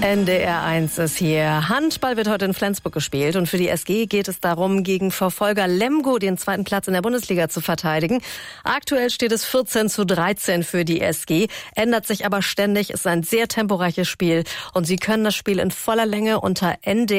NDR1 ist hier. Handball wird heute in Flensburg gespielt und für die SG geht es darum, gegen Verfolger Lemgo den zweiten Platz in der Bundesliga zu verteidigen. Aktuell steht es 14:13 für die SG, ändert sich aber ständig, ist ein sehr temporeiches Spiel und Sie können das Spiel in voller Länge unter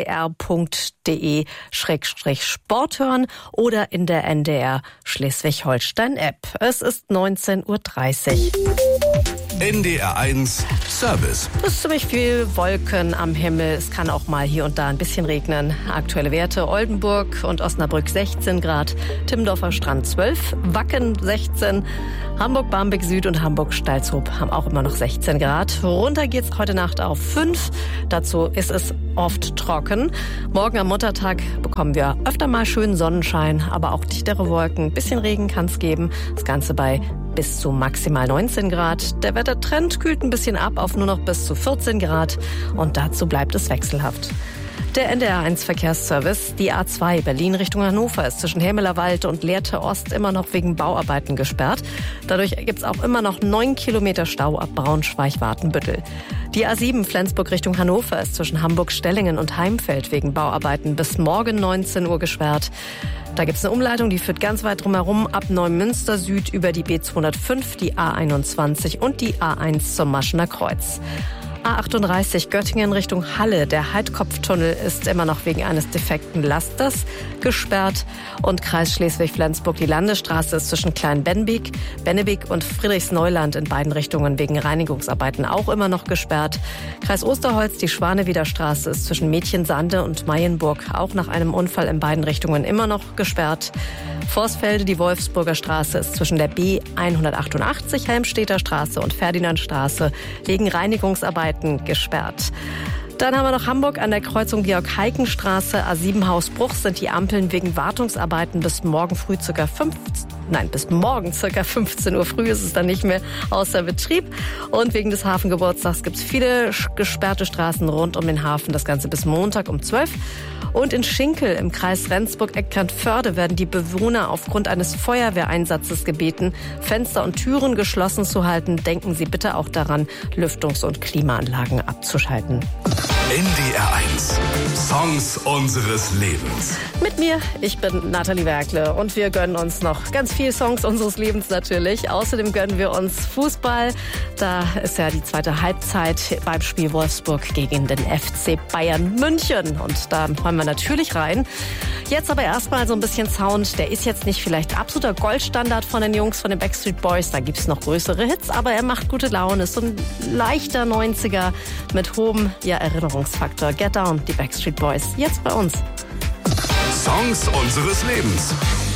ndr.de/Sport hören oder in der NDR Schleswig-Holstein-App. Es ist 19:30 Uhr. NDR1 Service. Es ist ziemlich viel Wolken am Himmel. Es kann auch mal hier und da ein bisschen regnen. Aktuelle Werte: Oldenburg und Osnabrück 16 Grad, Timmendorfer Strand 12, Wacken 16, Hamburg-Barmbek Süd und Hamburg-Stalzhoop haben auch immer noch 16 Grad. Runter geht's heute Nacht auf 5. Dazu ist es oft trocken. Morgen am Muttertag bekommen wir öfter mal schönen Sonnenschein, aber auch dichtere Wolken. Ein bisschen Regen kann es geben. Das Ganze bei bis zu maximal 19 Grad. Der Wettertrend kühlt ein bisschen ab auf nur noch bis zu 14 Grad und dazu bleibt es wechselhaft. Der NDR1 Verkehrsservice, die A2 Berlin Richtung Hannover ist zwischen Hämelerwald und Lehrte Ost immer noch wegen Bauarbeiten gesperrt. Dadurch gibt es auch immer noch 9 Kilometer Stau ab Braunschweig-Watenbüttel. Die A7 Flensburg Richtung Hannover ist zwischen Hamburg-Stellingen und Heimfeld wegen Bauarbeiten bis morgen 19 Uhr gesperrt. Da gibt es eine Umleitung, die führt ganz weit drumherum ab Neumünster Süd über die B205, die A21 und die A1 zum Maschener Kreuz. A38 Göttingen Richtung Halle. Der Heidkopftunnel ist immer noch wegen eines defekten Lasters gesperrt. Und Kreis Schleswig-Flensburg, die Landesstraße ist zwischen Klein-Bennebig und Friedrichsneuland in beiden Richtungen wegen Reinigungsarbeiten auch immer noch gesperrt. Kreis Osterholz, die Schwanewieder Straße ist zwischen Mädchensande und Mayenburg auch nach einem Unfall in beiden Richtungen immer noch gesperrt. Vorsfelde, die Wolfsburger Straße ist zwischen der B188 Helmstedter Straße und Ferdinandstraße wegen Reinigungsarbeiten gesperrt. Dann haben wir noch Hamburg an der Kreuzung Georg-Heiken-Straße, A7 Hausbruch sind die Ampeln wegen Wartungsarbeiten bis morgen circa 15 Uhr früh ist es dann nicht mehr außer Betrieb. Und wegen des Hafengeburtstags gibt es viele gesperrte Straßen rund um den Hafen, das Ganze bis Montag um 12. Und in Schinkel im Kreis Rendsburg-Eckernförde werden die Bewohner aufgrund eines Feuerwehreinsatzes gebeten, Fenster und Türen geschlossen zu halten. Denken Sie bitte auch daran, Lüftungs- und Klimaanlagen abzuschalten. NDR1 Songs unseres Lebens. Mit mir, ich bin Nathalie Werkle und wir gönnen uns noch ganz viel Songs unseres Lebens natürlich. Außerdem gönnen wir uns Fußball. Da ist ja die zweite Halbzeit beim Spiel Wolfsburg gegen den FC Bayern München. Und da hören wir natürlich rein. Jetzt aber erstmal so ein bisschen Sound. Der ist jetzt nicht vielleicht absoluter Goldstandard von den Jungs von den Backstreet Boys. Da gibt's noch größere Hits, aber er macht gute Laune. Ist so ein leichter 90er mit hohem Erinnerungsfaktor. Get Down, die Backstreet Boys. Jetzt bei uns. Songs unseres Lebens.